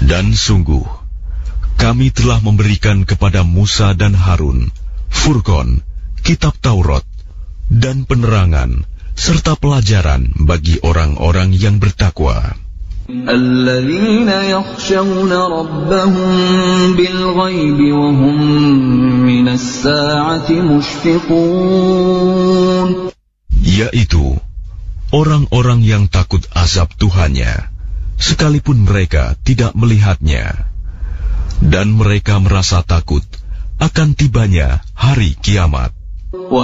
Dan sungguh, kami telah memberikan kepada Musa dan Harun Furqan, kitab Taurat, dan penerangan, serta pelajaran bagi orang-orang yang bertakwa. Alladzina yakhshawna rabbahum bil-ghaibi wa hum minas sa'ati mushfiqun. Yaitu orang-orang yang takut azab Tuhannya, sekalipun mereka tidak melihatnya, dan mereka merasa takut akan tibanya hari kiamat.